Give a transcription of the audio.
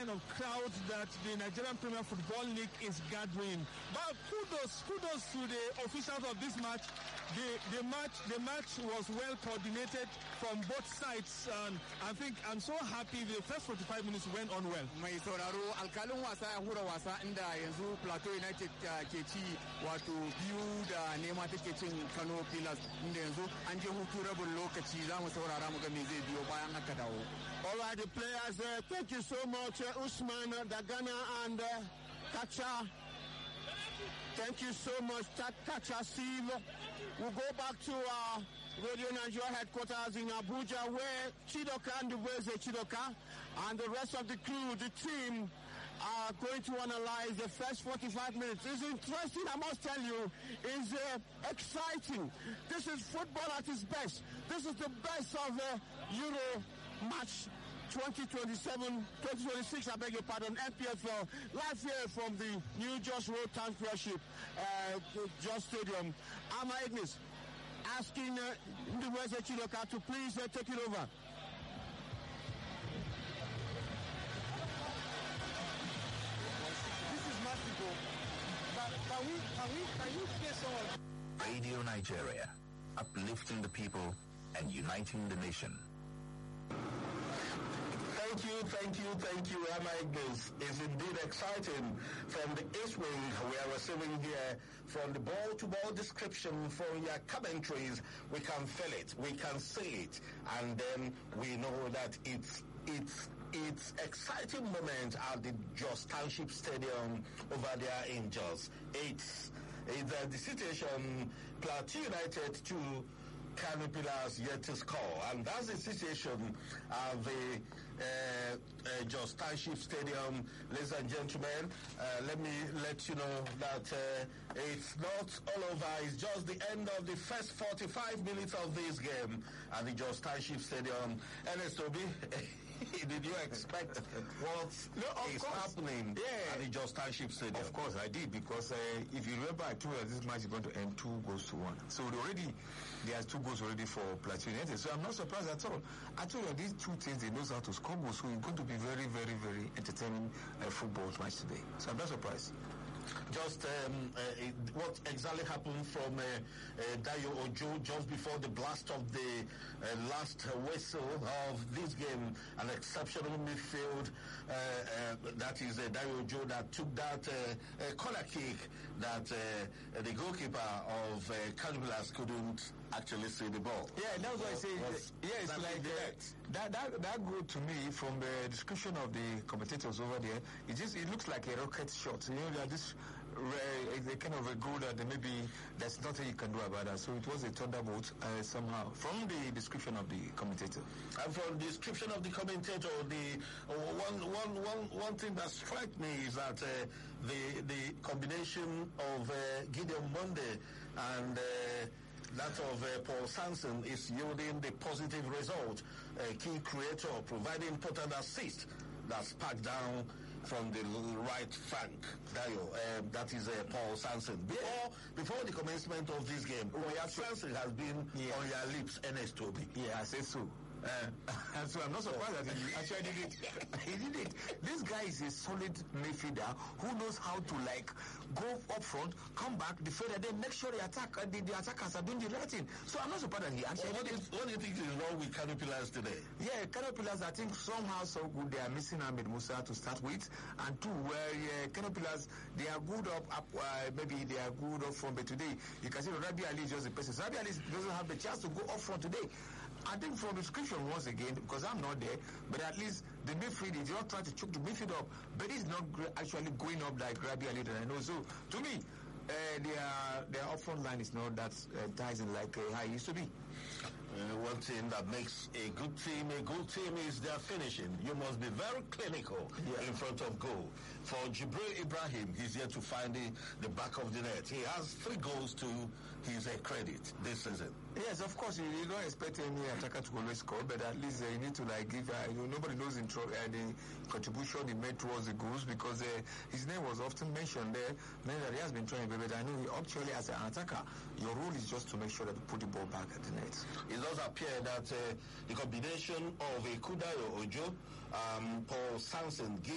kind of crowd that the Nigerian Premier Football League is gathering. But kudos to the officials of this match. The match was well coordinated from both sides, and I think I'm so happy the first 45 minutes went on well. Mai sauraro alkalin wasa ya hura wasa inda yanzu Plateau United ke ci wato 2-0 take cin Kano Pillars, inda yanzu an je hutu rabin lokaci za mu saurara mu ga me zai biyo bayan haka dawo. All right, the players, thank you so much, Usman, Dagana, and Kacha. Thank you so much, Kacha Steve. We'll go back to our Radio Nigeria headquarters in Abuja, where Chidoka and Chidoka and the rest of the crew, the team, are going to analyze the first 45 minutes. It's interesting, I must tell you. It's exciting. This is football at its best. This is the best of Euro match 2026, I beg your pardon, NPFL, live here from the New Just Road Championship, Just Stadium. I'm Agnes, asking Ndubeze Chidoka to please take it over. This is magical. But can we hear someone? Radio Nigeria, uplifting the people and uniting the nation. Thank you, Emma Ignis. It's indeed exciting. From the East Wing, we are receiving here from the ball-to-ball description, from your commentaries, we can feel it, we can see it, and then we know that it's exciting moment at the Jos Township Stadium over there in Jos. It's the situation, Plateau United 2, Kano Pillars yet to score, and that's the situation of the Jos Township Stadium. Ladies and gentlemen, let me let you know that it's not all over. It's just the end of the first 45 minutes of this game at the Jos Township Stadium. NSOB, did you expect what is happening at the Jos Township Stadium? Of course I did, because if you remember, I told you this match is going to end 2-1. So there's 2 goals already for Plateau United. So I'm not surprised at all. I told you these two teams, they know how to score goals. So it's going to be very, very, very entertaining football match today. So I'm not surprised. Just what exactly happened from Dayo Ojo just before the blast of the last whistle of this game. An exceptional midfield, that is Dayo Ojo, that took that corner kick that the goalkeeper of Kano Pillars couldn't actually see the ball. Yeah, that's why I say, it's like that goal to me, from the description of the commentators over there, it looks like a rocket shot. You know, this a kind of a goal that maybe there's nothing you can do about that. So it was a thunderbolt somehow, from the description of the commentator. And from the description of the commentator, the one thing that struck me is that the combination of Gideon Monday and that of Paul Sanson is yielding the positive result. Key creator providing important assist that sparked down from the right flank, Dayo. That is Paul Sanson. Before the commencement of this game, Sanson has been on your lips, Ernest Toby. Yeah, I say so. And so I'm not surprised that he actually did it. He did it. This guy is a solid midfielder who knows how to go up front, come back, defend, and then make sure the attackers are doing the right thing. So I'm not surprised that he actually did it. What do you think is wrong with Kano Pillars today? Yeah, Kano Pillars, I think somehow so good. They are missing Ahmed Musa to start with, and two, where Kano Pillars, they are good up maybe they are good up front, but today you can see Rabi Ali is just a person. So Rabi Ali doesn't have the chance to go up front today. I think from the description once again, because I'm not there, but at least the midfield is not trying to choke the midfield up, but it's not actually going up like Rabi Ali that I know. So to me, their up front line is not that enticing like how it used to be. One thing that makes a good team is their finishing. You must be very clinical in front of goal. For Jibril Ibrahim, he's here to find the back of the net. He has 3 goals to his credit this season. Yes, of course, you don't expect any attacker to always score, but at least you need to give, nobody knows the contribution he made towards the goals, because his name was often mentioned there, meaning that he has been trying, but I know he actually, as an attacker, your role is just to make sure that you put the ball back at the net. It does appear that the combination of Dayo Ojo, Paul Sanson,